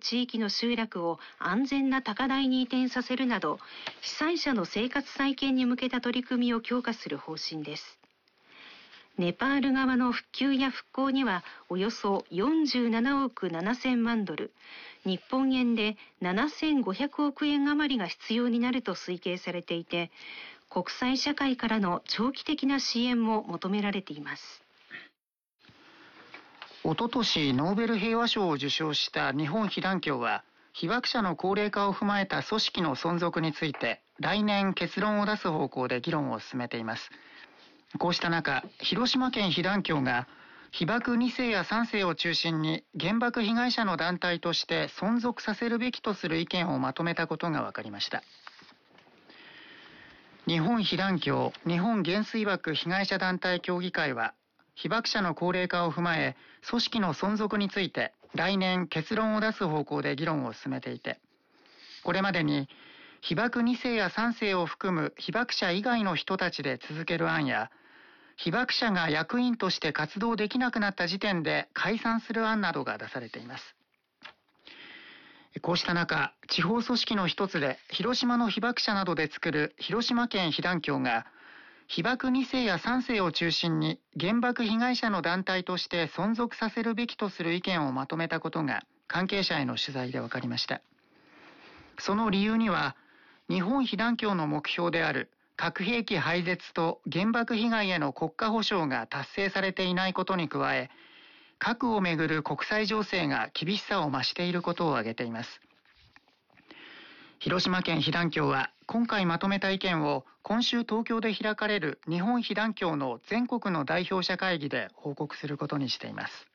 地域の集落を安全な高台に移転させるなど、被災者の生活再建に向けた取り組みを強化する方針です。ネパール側の復旧や復興にはおよそ47億7000万ドル、日本円で7500億円余りが必要になると推計されていて、国際社会からの長期的な支援も求められています。 おととしノーベル平和賞を受賞した日本被団協は、被爆者の高齢化を踏まえた組織の存続について来年結論を出す方向で議論を進めています。こうした中、広島県被団協が被爆2世や3世を中心に原爆被害者の団体として存続させるべきとする意見をまとめたことが分かりました。日本被団協日本原水爆被害者団体協議会は、被爆者の高齢化を踏まえ組織の存続について来年結論を出す方向で議論を進めていて、これまでに被爆2世や3世を含む被爆者以外の人たちで続ける案や、被爆者が役員として活動できなくなった時点で解散する案などが出されています。こうした中、地方組織の一つで広島の被爆者などで作る広島県被団協が、被爆2世や3世を中心に原爆被害者の団体として存続させるべきとする意見をまとめたことが関係者への取材で分かりました。その理由には、日本被団協の目標である核兵器廃絶と原爆被害への国家保障が達成されていないことに加え、核をめぐる国際情勢が厳しさを増していることを挙げています。広島県被団協は今回まとめた意見を今週東京で開かれる日本被団協の全国の代表者会議で報告することにしています。